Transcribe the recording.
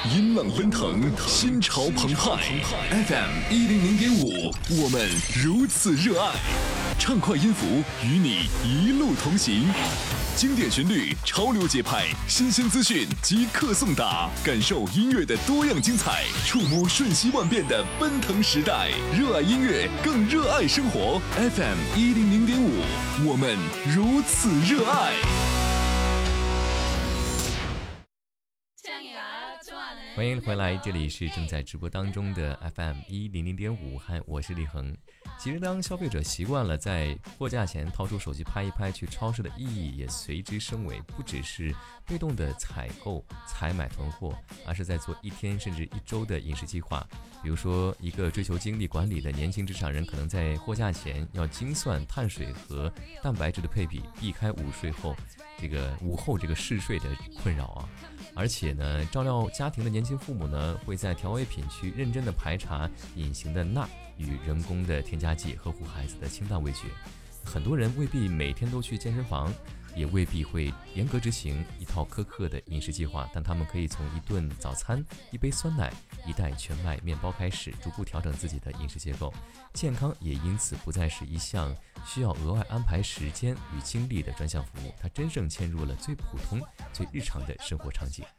音浪奔腾，心潮澎湃。FM100.5，我们如此热爱。畅快音符与你一路同行，经典旋律，潮流节拍，新鲜资讯即刻送达，感受音乐的多样精彩，触摸瞬息万变的奔腾时代。热爱音乐，更热爱生活。FM100.5，我们如此热爱。 欢迎回来，这里是正在直播当中的 FM100.5，我是李恒。其实当消费者习惯了在货架前掏出手机拍一拍去超市的意义也随之升维，不只是被动的采购、采买囤货，而是在做一天甚至一周的饮食计划。比如说，一个追求精力管理的年轻职场人，可能在货架前要精算碳水和蛋白质的配比，避开午后这个嗜睡的困扰啊。而且呢，照料家庭的年轻父母呢，会在调味品区认真的排查隐形的钠与人工的添加剂，呵护孩子的清淡味觉。很多人未必每天都去健身房，也未必会严格执行一套苛刻的饮食计划，但他们可以从一顿早餐、一杯酸奶、一袋全麦面包开始，逐步调整自己的饮食结构。健康也因此不再是一项需要额外安排时间与精力的专项服务，它真正嵌入了最普通、最日常的生活场景。